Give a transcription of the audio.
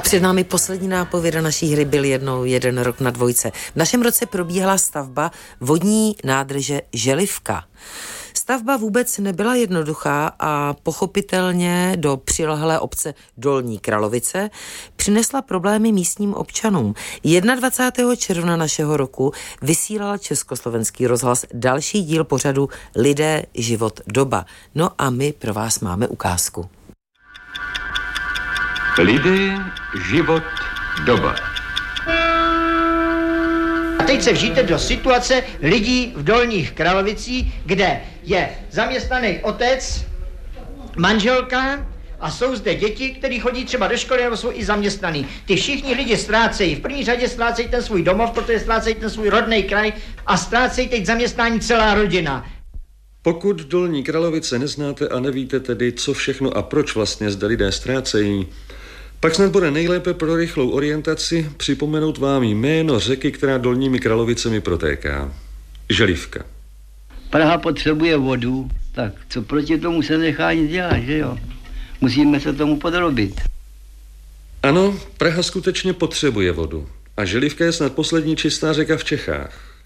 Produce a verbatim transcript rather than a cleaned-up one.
Před námi poslední nápověda naší hry Byl jednou jeden rok na dvojce. V našem roce probíhala stavba vodní nádrže Želivka. Stavba vůbec nebyla jednoduchá a pochopitelně do přilehlé obce Dolní Kralovice přinesla problémy místním občanům. dvacátého prvního června našeho roku vysílal Československý rozhlas další díl pořadu Lidé, život, doba. No a my pro vás máme ukázku. Lidé, život, doba. A teď se vžijte do situace lidí v Dolních Kralovicích, kde je zaměstnaný otec, manželka a jsou zde děti, které chodí třeba do školy nebo jsou i zaměstnaný. Ty všichni lidi ztrácejí, v první řadě ztrácejí ten svůj domov, protože ztrácejí ten svůj rodný kraj a ztrácejí teď zaměstnání celá rodina. Pokud Dolní Kralovice neznáte a nevíte tedy, co všechno a proč vlastně zde lidé ztrácejí, pak snad bude nejlépe pro rychlou orientaci připomenout vám jméno řeky, která Dolními Kralovicemi protéká. Želivka. Praha potřebuje vodu, tak co proti tomu se nechá nic dělat, že jo? Musíme se tomu podrobit. Ano, Praha skutečně potřebuje vodu. A Želivka je snad poslední čistá řeka v Čechách.